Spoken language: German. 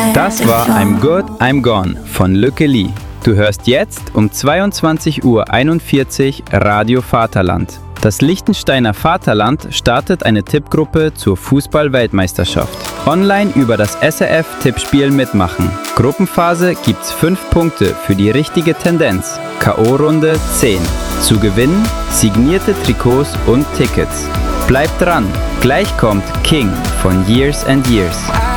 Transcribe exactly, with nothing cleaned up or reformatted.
Das war I'm Good, I'm Gone von Lücke Lee. Du hörst jetzt um zweiundzwanzig Uhr einundvierzig Radio Vaterland. Das Liechtensteiner Vaterland startet eine Tippgruppe zur Fußball-Weltmeisterschaft. Online über das S R F-Tippspiel mitmachen. Gruppenphase gibt's fünf Punkte für die richtige Tendenz. K O-Runde zehn. Zu gewinnen signierte Trikots und Tickets. Bleibt dran, gleich kommt King von Years and Years.